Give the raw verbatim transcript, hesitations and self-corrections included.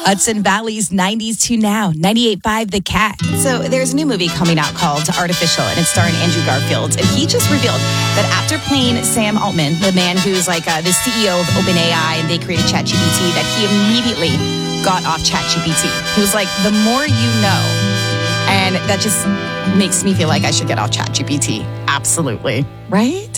Hudson Valley's nineties to now, ninety-eight point five The Cat. So there's a new movie coming out called Artificial, and it's starring Andrew Garfield. And he just revealed that after playing Sam Altman, the man who's like uh, the C E O of OpenAI, and they created ChatGPT, that he immediately got off ChatGPT. He was like, the more you know. And that just makes me feel like I should get off ChatGPT. Absolutely. Right?